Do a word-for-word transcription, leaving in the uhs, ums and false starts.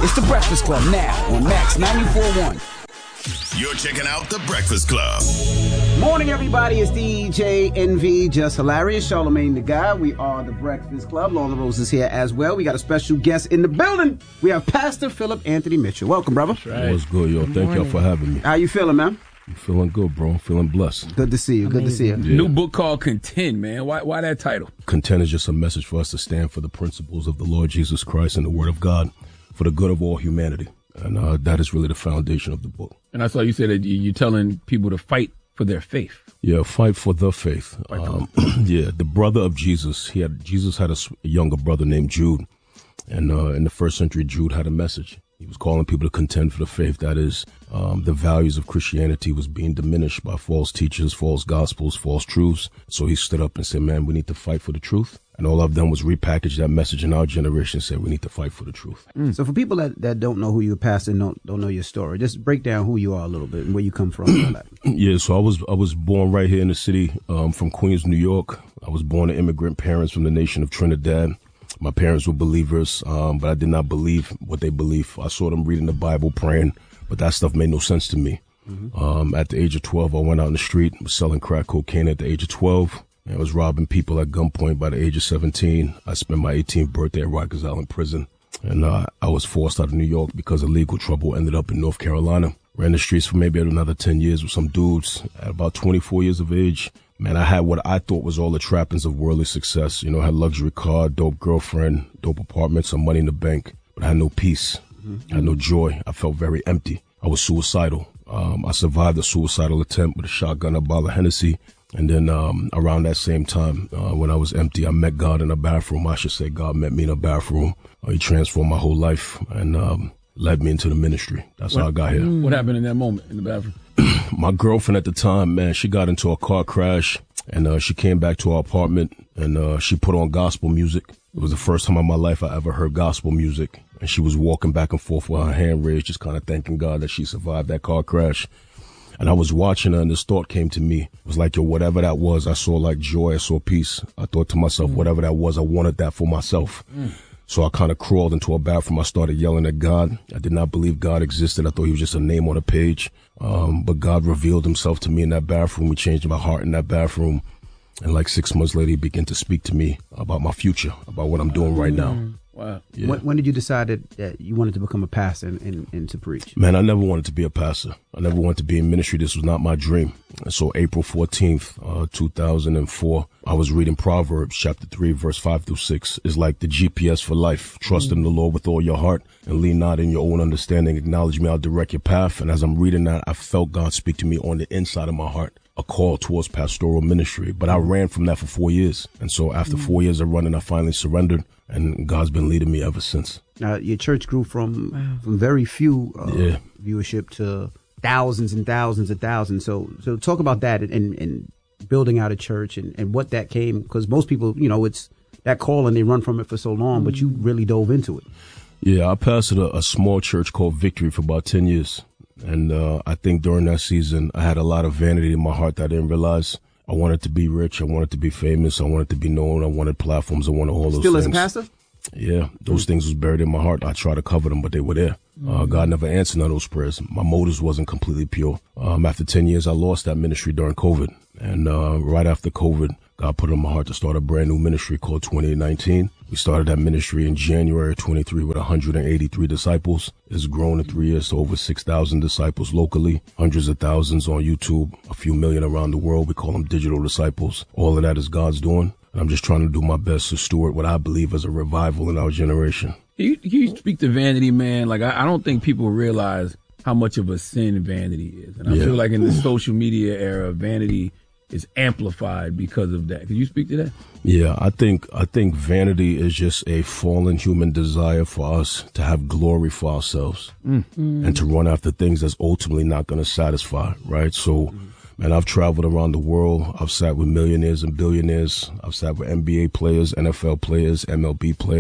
It's The Breakfast Club now on Max ninety-four point one. You're checking out The Breakfast Club. Morning, everybody. It's D J N V, Just Hilarious, Charlamagne the Guy. We are The Breakfast Club. Lola Rose is here as well. We got a special guest in the building. We have Pastor Philip Anthony Mitchell. Welcome, brother. Right. What's good, yo? Good Thank morning. y'all for having me. How you feeling, man? I'm feeling good, bro. I'm feeling blessed. Good to see you. Good Amazing. to see you. Yeah. New book called Contend, man. Why why that title? Contend is just a message for us to stand for the principles of the Lord Jesus Christ and the Word of God for the good of all humanity. And uh, that is really the foundation of the book. And I saw you said that you're telling people to fight for their faith. Yeah, fight for the faith. Um, yeah, the brother of Jesus, he had Jesus had a younger brother named Jude. And uh, in the first century, Jude had a message. He was calling people to contend for the faith. That is, um, the values of Christianity was being diminished by false teachers, false gospels, false truths. So he stood up and said, man, we need to fight for the truth. And all I've done was repackage that message in our generation and said we need to fight for the truth. Mm. So for people that, that don't know who you're pastor and don't, don't know your story, just break down who you are a little bit and where you come from. And all that. Yeah, so I was I was born right here in the city um, from Queens, New York. I was born to immigrant parents from the nation of Trinidad. My parents were believers, um, but I did not believe what they believe. I saw them reading the Bible, praying, but that stuff made no sense to me. Mm-hmm. Um, at the age of twelve, I went out in the street, was selling crack cocaine at the age of twelve. I was robbing people at gunpoint by the age of seventeen. I spent my eighteenth birthday at Rikers Island Prison. And uh, I was forced out of New York because of legal trouble, ended up in North Carolina. Ran the streets for maybe another ten years with some dudes. At about twenty-four years of age, man, I had what I thought was all the trappings of worldly success. You know, I had luxury car, dope girlfriend, dope apartment, some money in the bank. But I had no peace. Mm-hmm. I had no joy. I felt very empty. I was suicidal. Um, I survived a suicidal attempt with a shotgun, a bottle of Hennessy. And then um, around that same time, uh, when I was empty, I met God in a bathroom. I should say God met me in a bathroom. Uh, he transformed my whole life and um, led me into the ministry. That's what, how I got here. What happened in that moment in the bathroom? My girlfriend at the time, man, she got into a car crash and uh, she came back to our apartment and uh, she put on gospel music. It was the first time in my life I ever heard gospel music. And she was walking back and forth with her hand raised, just kind of thanking God that she survived that car crash. And I was watching her and this thought came to me. It was like, yo, whatever that was, I saw like joy, I saw peace. I thought to myself, mm. whatever that was, I wanted that for myself. Mm. So I kind of crawled into a bathroom. I started yelling at God. I did not believe God existed. I thought he was just a name on a page. Um, but God revealed himself to me in that bathroom. He changed my heart in that bathroom. And like six months later, he began to speak to me about my future, about what I'm doing right now. Wow. Yeah. When, when did you decide that, that you wanted to become a pastor and, and, and to preach? Man, I never wanted to be a pastor. I never wanted to be in ministry. This was not my dream. And so April fourteenth, uh, two thousand four, I was reading Proverbs chapter three, verse five through six. It's like the G P S for life. Trust mm-hmm. in the Lord with all your heart and lean not in your own understanding. Acknowledge me, I'll direct your path. And as I'm reading that, I felt God speak to me on the inside of my heart. A call towards pastoral ministry, but I ran from that for four years. And so after four years of running, I finally surrendered, and God's been leading me ever since. Now, your church grew from wow. from very few uh, yeah. viewership to thousands and thousands and thousands. So so talk about that and, and building out a church and, and what that came, because most people, you know, it's that call and they run from it for so long, but you really dove into it. Yeah, I pastored a, a small church called Victory for about ten years. And uh, I think during that season, I had a lot of vanity in my heart that I didn't realize. I wanted to be rich. I wanted to be famous. I wanted to be known. I wanted platforms. I wanted all those Still things. Still as a pastor? Yeah, those mm-hmm. things was buried in my heart. I tried to cover them, but they were there. Mm-hmm. Uh, God never answered none of those prayers. My motives wasn't completely pure. Um, after ten years, I lost that ministry during COVID. And uh, right after COVID, God put it in my heart to start a brand new ministry called twenty-eight nineteen. We started that ministry in January twenty-three with one hundred eighty-three disciples. It's grown in three years to over six thousand disciples locally, hundreds of thousands on YouTube, a few million around the world. We call them digital disciples. All of that is God's doing. And I'm just trying to do my best to steward what I believe is a revival in our generation. You, you speak to vanity, man. Like, I, I don't think people realize how much of a sin vanity is. And I yeah. feel like in the social media era, vanity is amplified because of that. Could you speak to that? Yeah, I think I think vanity is just a fallen human desire for us to have glory for ourselves mm. Mm. and to run after things that's ultimately not going to satisfy, right? So, mm. man, I've traveled around the world. I've sat with millionaires and billionaires. I've sat with N B A players, N F L players, M L B players.